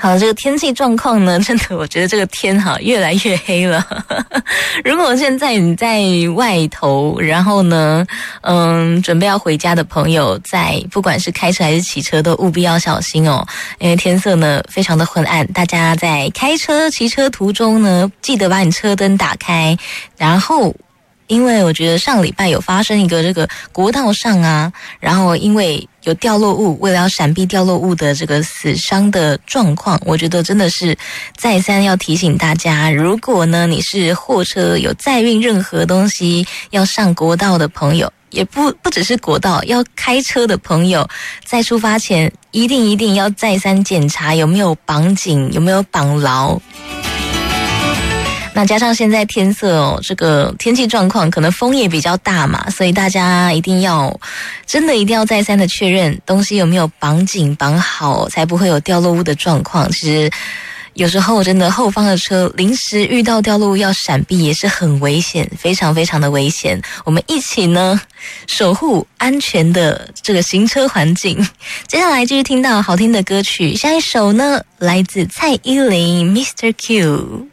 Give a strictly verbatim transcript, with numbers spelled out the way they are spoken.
好，这个天气状况呢，真的，我觉得这个天哈越来越黑了。如果现在你在外头，然后呢，嗯，准备要回家的朋友，在不管是开车还是骑车，都务必要小心哦，因为天色呢非常的昏暗。大家在开车、骑车途中呢，记得把你车灯打开，然后。因为我觉得上礼拜有发生一个这个国道上啊，然后因为有掉落物，为了要闪避掉落物的这个死伤的状况，我觉得真的是再三要提醒大家，如果呢你是货车有载运任何东西要上国道的朋友，也不不只是国道，要开车的朋友，在出发前一定一定要再三检查有没有绑紧，有没有绑牢。那加上现在天色哦，这个天气状况可能风也比较大嘛，所以大家一定要真的一定要再三的确认东西有没有绑紧绑好，才不会有掉落物的状况。其实有时候真的后方的车临时遇到掉落物要闪避也是很危险，非常非常的危险。我们一起呢守护安全的这个行车环境。接下来继续听到好听的歌曲，下一首呢来自蔡依林 Mister Q。